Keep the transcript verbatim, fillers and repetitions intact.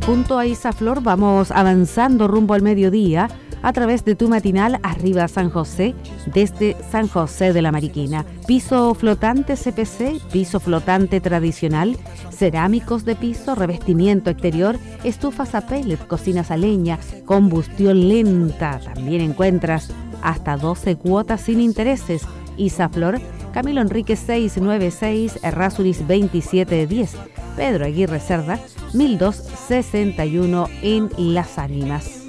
Junto a Isaflor vamos avanzando rumbo al mediodía a través de tu matinal Arriba San José, desde San José de la Mariquina. Piso flotante C P C, piso flotante tradicional, cerámicos de piso, revestimiento exterior, estufas a pellet, cocinas a leña, combustión lenta. También encuentras hasta doce cuotas sin intereses. Isaflor, Camilo Enrique seiscientos noventa y seis, Errázuriz veintisiete diez, Pedro Aguirre Cerda, mil doscientos sesenta y uno en Las Ánimas.